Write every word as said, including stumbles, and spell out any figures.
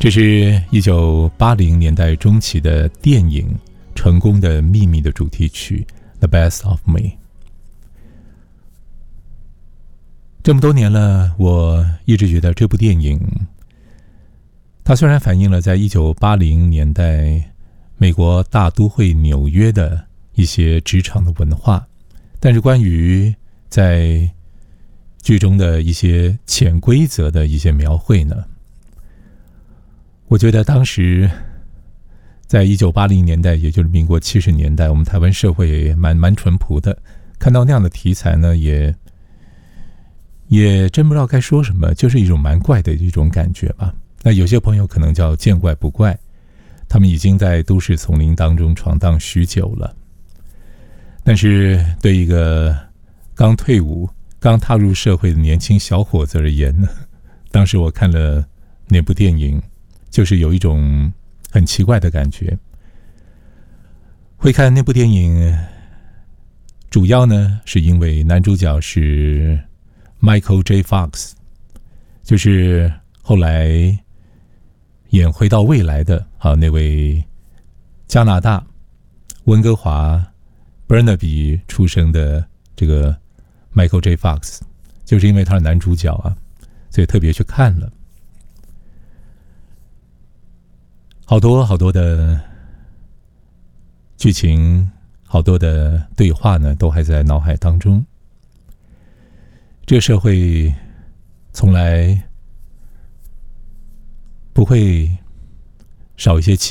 这是一九八零年代中期的电影《成功的秘密》的主题曲《The Best of Me》。这么多年了，我一直觉得这部电影，它虽然反映了在一九八零年代美国大都会纽约的一些职场的文化，但是关于在剧中的一些潜规则的一些描绘呢，我觉得当时在一九八零年代，也就是民国七十年代，我们台湾社会蛮蛮淳朴的，看到那样的题材呢，也也真不知道该说什么，就是一种蛮怪的一种感觉吧。那有些朋友可能叫见怪不怪，他们已经在都市丛林当中闯荡许久了。但是对一个刚退伍、刚踏入社会的年轻小伙子而言呢，当时我看了那部电影，就是有一种很奇怪的感觉。会看那部电影，主要呢是因为男主角是 Michael J. Fox， 就是后来演回到未来的啊那位加拿大温哥华 Burnaby 出生的这个 Michael J. Fox， 就是因为他是男主角啊，所以特别去看了。好多好多的剧情，好多的对话呢，都还在脑海当中。这个社会从来不会少一些奇